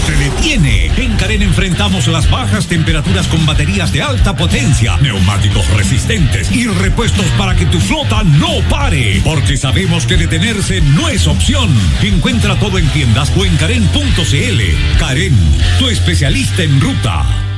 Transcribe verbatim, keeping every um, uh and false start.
te detiene. En Karen enfrentamos las bajas temperaturas con baterías de alta potencia, neumáticos resistentes y repuestos para que tu flota no pare. Porque sabemos que detenerse no es opción. Encuentra todo en tiendas o en karen punto c l. Karen, tu especialista en ruta.